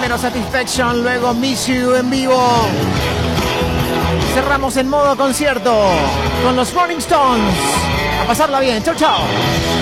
Primero Satisfaction, luego Miss You en vivo. Cerramos en modo concierto con los Rolling Stones. A pasarla bien. Chau, chau.